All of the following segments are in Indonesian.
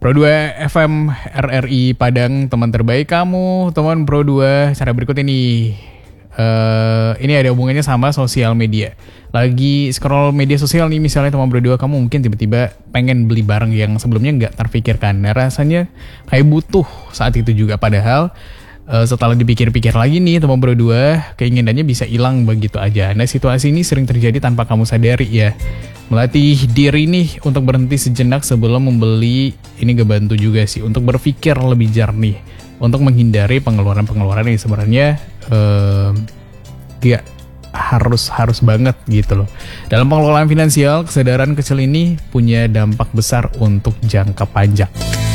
Pro 2 FM RRI Padang, teman terbaik kamu, teman Pro 2. Cara berikut ini. Ini ada hubungannya sama sosial media. Lagi scroll media sosial nih misalnya teman Pro 2, kamu mungkin tiba-tiba pengen beli barang yang sebelumnya nggak terpikirkan. Nah rasanya kayak butuh saat itu juga. Padahal setelah dipikir-pikir lagi nih teman Pro 2, keinginannya bisa hilang begitu aja. Nah situasi ini sering terjadi tanpa kamu sadari ya. Melatih diri nih untuk berhenti sejenak sebelum membeli ini gak bantu juga sih. Untuk berpikir lebih jernih, untuk menghindari pengeluaran-pengeluaran yang sebenarnya gak harus banget gitu loh. Dalam pengelolaan finansial, kesadaran kecil ini punya dampak besar untuk jangka panjang.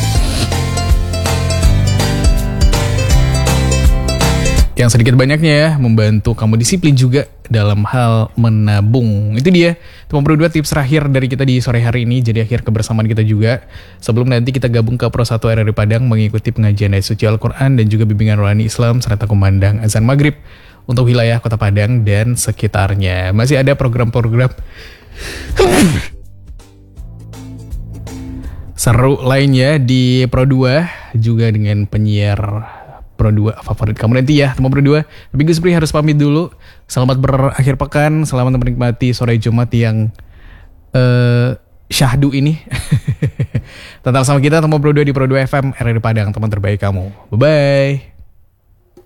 Yang sedikit banyaknya ya membantu kamu disiplin juga dalam hal menabung. Itu dia teman Pro 2 tips terakhir dari kita di sore hari ini. Jadi akhir kebersamaan kita juga sebelum nanti kita gabung ke Pro 1 RRI Padang mengikuti pengajian ayat suci Al-Quran dan juga bimbingan rohani Islam serta kumandang azan maghrib untuk wilayah Kota Padang dan sekitarnya. Masih ada program-program seru lainnya di Pro 2 juga dengan penyiar Pro 2 favorit kamu nanti ya teman Pro 2. Tapi Gus Pri harus pamit dulu. Selamat berakhir pekan, selamat menikmati sore Jumat yang syahdu ini. Tetap sama kita teman Pro 2 di Pro 2 FM RRI Padang, teman terbaik kamu. Bye bye.